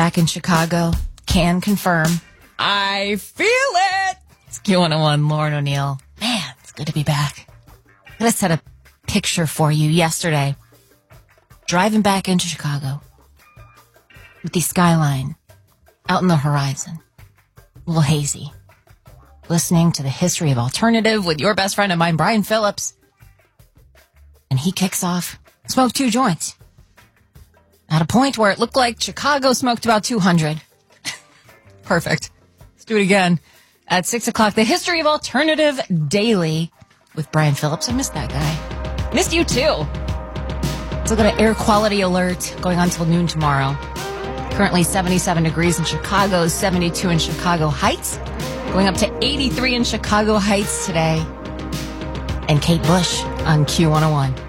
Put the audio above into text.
back in Chicago. Can confirm. I feel it. It's Q101, Lauren O'Neill. Man, it's good to be back. I'm going to set a picture for you yesterday. Driving back into Chicago with the skyline out in the horizon. A little hazy. Listening to the history of alternative with your best friend of mine, Brian Phillips. And he kicks off, smoked 2 joints. At a point where it looked like Chicago smoked about 200. Perfect. Let's do it again. At 6 o'clock, the history of alternative daily with Brian Phillips. I missed that guy. Missed you too. So got an air quality alert going on till noon tomorrow. Currently 77 degrees in Chicago, 72 in Chicago Heights. Going up to 83 in Chicago Heights today. And Kate Bush on Q101.